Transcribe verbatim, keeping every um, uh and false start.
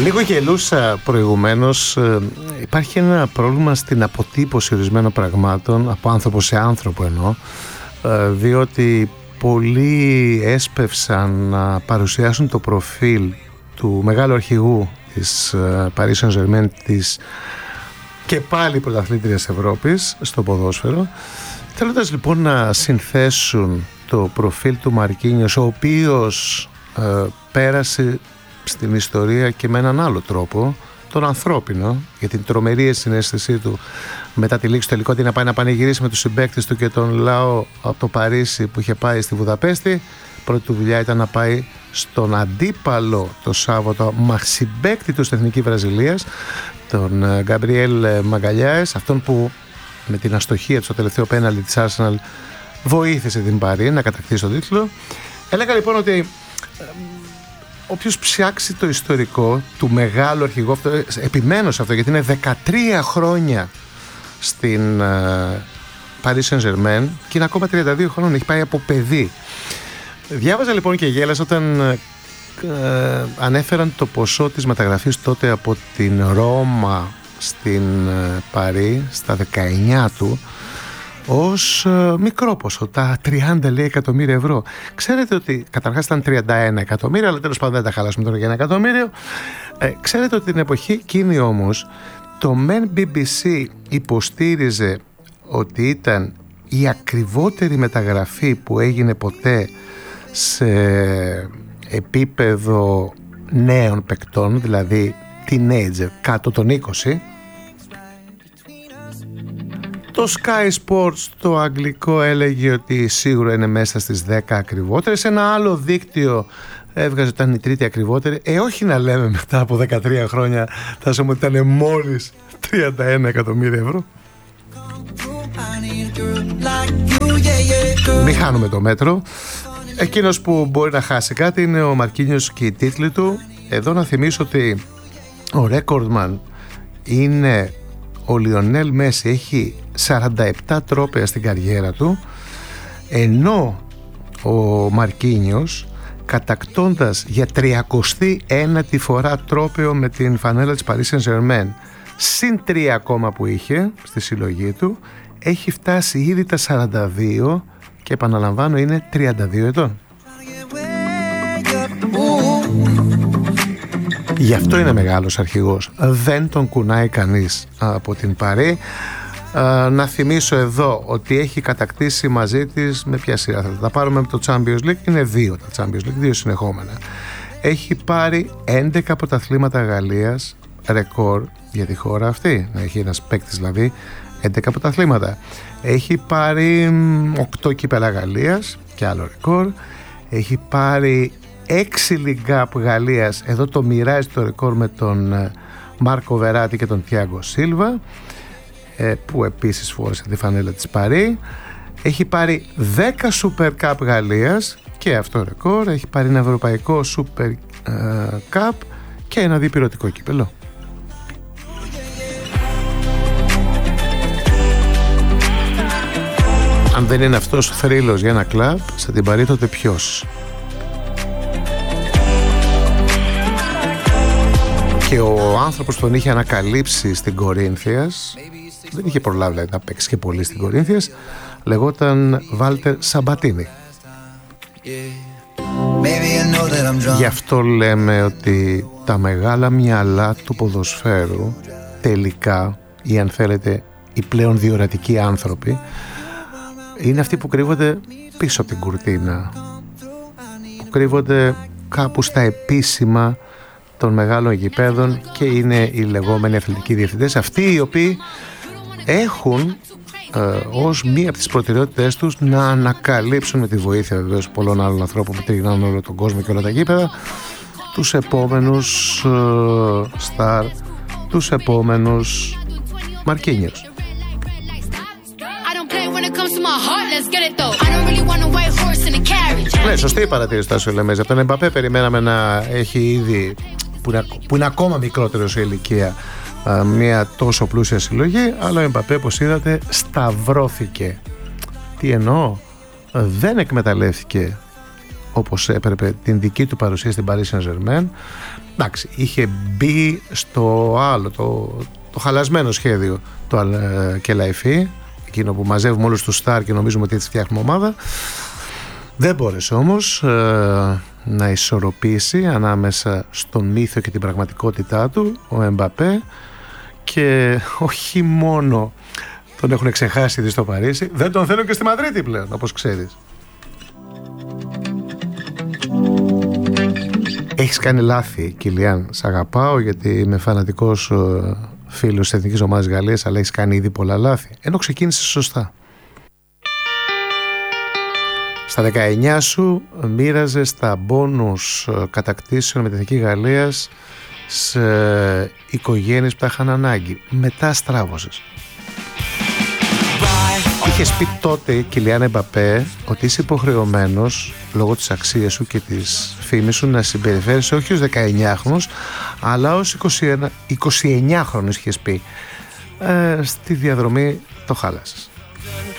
Λίγο γελούσα προηγουμένως. Υπάρχει ένα πρόβλημα στην αποτύπωση ορισμένων πραγμάτων, από άνθρωπο σε άνθρωπο εννοώ, διότι πολλοί έσπευσαν να παρουσιάσουν το προφίλ του μεγάλου αρχηγού της Paris Saint-Germain, της και πάλι πρωταθλήτριας Ευρώπης στο ποδόσφαιρο, θέλοντας λοιπόν να συνθέσουν το προφίλ του Μαρκίνιος, ο οποίος ε, πέρασε στην ιστορία και με έναν άλλο τρόπο, τον ανθρώπινο, για την τρομερή συναίσθησή του μετά τη λήξη του τελικού, να πάει να πανηγυρίσει με τους συμπαίκτες του και τον λαό από το Παρίσι που είχε πάει στη Βουδαπέστη. Πρώτη του δουλειά ήταν να πάει στον αντίπαλο το Σάββατο μαχσιμπέκτη του στην Εθνική Βραζιλίας, τον Γκαμπριέλ Μαγκαλιάες, αυτόν που με την αστοχία του στο τελευταίο πέναλτι της Arsenal βοήθησε την Παρί να κατακτήσει τον τίτλο. Έλεγα λοιπόν ότι όποιος ψάξει το ιστορικό του μεγάλου αρχηγού, αυτό, επιμένω σε αυτό γιατί είναι δεκατρία χρόνια στην uh, Paris Saint-Germain και είναι ακόμα τριάντα δύο χρόνων, έχει πάει από παιδί. Διάβαζα λοιπόν και γέλασα όταν uh, ανέφεραν το ποσό της μεταγραφής τότε από την Ρώμα στην uh, Παρί στα δεκαεννιά του ως uh, μικρό ποσό, τα τριάντα λέει, εκατομμύρια ευρώ. Ξέρετε ότι καταρχάς ήταν τριάντα ένα εκατομμύρια, αλλά τέλος πάντων δεν τα χαλάσουμε τώρα για ένα εκατομμύριο. Ε, ξέρετε ότι την εποχή εκείνη όμως το μεν μπι μπι σι υποστήριζε ότι ήταν η ακριβότερη μεταγραφή που έγινε ποτέ σε επίπεδο νέων παικτών, δηλαδή teenager κάτω των είκοσι. Το Sky Sports το αγγλικό έλεγε ότι σίγουρα είναι μέσα στις δέκα ακριβότερες. Ένα άλλο δίκτυο έβγαζε ότι ήταν η τρίτη ακριβότερη. Ε, όχι να λέμε μετά από δεκατρία χρόνια θα σου ότι ήταν μόλις τριάντα ένα εκατομμύρια ευρώ. Μην χάνουμε το μέτρο. Εκείνος που μπορεί να χάσει κάτι είναι ο Μαρκίνιος και οι τίτλοι του. Εδώ να θυμίσω ότι ο ρέκορντμαν είναι ο Λιονέλ Μέση, έχει σαράντα επτά τρόπαια στην καριέρα του, ενώ ο Μαρκίνιος, κατακτώντας για τριακοστή ένατη φορά τρόπαιο με την φανέλα της Paris Saint-Germain, συν τρία ακόμα που είχε στη συλλογή του, έχει φτάσει ήδη τα σαράντα δύο και επαναλαμβάνω είναι τριάντα δύο ετών. Γι' αυτό είναι μεγάλος αρχηγός. Δεν τον κουνάει κανείς από την Παρί. Να θυμίσω εδώ ότι έχει κατακτήσει μαζί της, με ποια σειρά θα τα πάρουμε, με το Champions League, είναι δύο τα Champions League, δύο συνεχόμενα. Έχει πάρει έντεκα πρωταθλήματα Γαλλίας, ρεκόρ για τη χώρα αυτή, να έχει ένας παίκτης δηλαδή έντεκα πρωταθλήματα. Έχει πάρει οκτώ κύπελα Γαλλίας και άλλο ρεκόρ. Έχει πάρει έξι League Cup Γαλλίας, εδώ το μοιράζει το ρεκόρ με τον Μάρκο Βεράτη και τον Θιάγκο Σίλβα, που επίσης φόρεσε τη φανέλα της Παρί. Έχει πάρει δέκα Super Cup Γαλλίας και αυτό ρεκόρ. Έχει πάρει ένα ευρωπαϊκό Super uh, Cup και ένα διπυρωτικό κύπελο. Αν δεν είναι αυτός ο θρύλος για ένα κλαμπ, σε την Παρί τότε ποιος? Και ο άνθρωπος που τον είχε ανακαλύψει στην Κορίνθιας, δεν είχε προλάβει δηλαδή, να παίξει και πολύ στην Κορίνθιας, λεγόταν Βάλτερ Σαμπατίνι. Γι' αυτό λέμε ότι τα μεγάλα μυαλά του ποδοσφαίρου τελικά, ή αν θέλετε οι πλέον διορατικοί άνθρωποι, είναι αυτοί που κρύβονται πίσω από την κουρτίνα, που κρύβονται κάπου στα επίσημα των μεγάλων γηπέδων και είναι οι λεγόμενοι αθλητικοί διευθυντές, αυτοί οι οποίοι έχουν ε, ως μία από τις προτεραιότητες τους να ανακαλύψουν, με τη βοήθεια βεβαίως πολλών άλλων ανθρώπων που τριγυρνάνε όλο τον κόσμο και όλα τα γήπεδα, τους επόμενους ε, στάρ, τους επόμενους Μαρκίνιος. Ναι, σωστή η παρατήρηση Τάσο Λεμέζη. Από τον Εμπαπέ περιμέναμε να έχει ήδη, που είναι, που είναι ακόμα μικρότερο σε ηλικία, μια τόσο πλούσια συλλογή, αλλά ο Εμπαπέ, όπως είδατε, σταυρώθηκε. Τι εννοώ? Δεν εκμεταλλεύτηκε όπως έπρεπε την δική του παρουσία στην Paris Saint-Germain. Εντάξει, είχε μπει στο άλλο, το, το χαλασμένο σχέδιο του Al-Khelaifi, εκείνο που μαζεύουμε όλους τους στάρ και νομίζουμε ότι έτσι φτιάχνουμε ομάδα. Δεν μπόρεσε όμως ε, να ισορροπήσει ανάμεσα στον μύθο και την πραγματικότητά του ο Εμπαπέ, και όχι μόνο τον έχουν ξεχάσει ήδη στο Παρίσι, δεν τον θέλουν και στη Μαδρίτη πλέον, όπως ξέρεις. Έχεις κάνει λάθη, Κιλιάν. Σ' αγαπάω γιατί είμαι φανατικός φίλος της Εθνικής Ομάδας Γαλλίας, αλλά έχεις κάνει ήδη πολλά λάθη, ενώ ξεκίνησες σωστά. Στα δεκαεννιά σου μοίραζες τα μπόνους κατακτήσεων με την Εθνική Γαλλίας σε οικογένειες που τα είχαν ανάγκη. Μετά στράβωσες. Είχες πει τότε, Κιλιάν Εμπαπέ, ότι είσαι υποχρεωμένος λόγω της αξίας σου και της φήμης σου να συμπεριφέρεσαι όχι ως δεκαεννιάχρονος αλλά ως είκοσι ένα, είκοσι εννιάχρονος, είχες πει. Ε, στη διαδρομή το χάλασες.